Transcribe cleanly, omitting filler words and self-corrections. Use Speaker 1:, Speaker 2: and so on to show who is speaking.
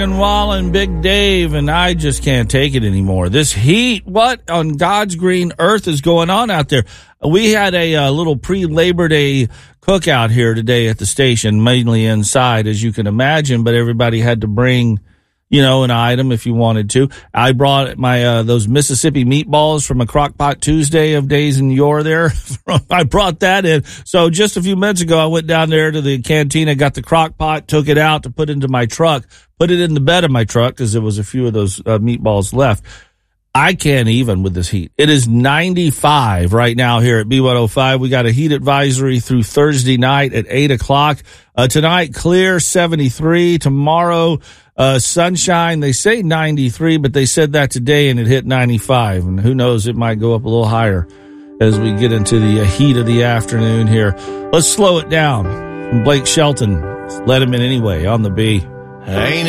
Speaker 1: And Wallen, Big Dave, and I just can't take it anymore. This heat, what on God's green earth is going on out there? We had a little pre-Labor Day cookout here today at the station, mainly inside, as you can imagine, but everybody had to bring, an item if you wanted to. I brought my those Mississippi meatballs from a Crock-Pot Tuesday of days in yore there. I brought that in. So just a few minutes ago, I went down there to the cantina, got the Crock-Pot, took it out to put into my truck, put it in the bed of my truck because there was a few of those meatballs left. I can't even with this heat. It is 95 right now here at B105. We got a heat advisory through Thursday night at 8 o'clock. Tonight, clear 73. Tomorrow, sunshine. They say 93, but they said that today and it hit 95. And who knows, it might go up a little higher as we get into the heat of the afternoon here. Let's slow it down. From Blake Shelton, let him in anyway on the B.
Speaker 2: Ain't